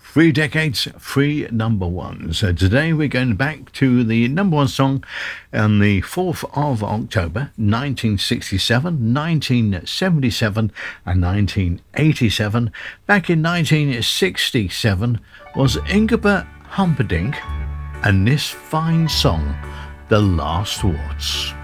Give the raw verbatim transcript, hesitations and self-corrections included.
Three decades, three number ones. Uh, today we're going back to the number one song on the fourth of October, nineteen sixty-seven, nineteen seventy-seven and nineteen eighty-seven. Back in nineteen sixty-seven was Engelbert Humperdinck and this fine song, The Last Waltz.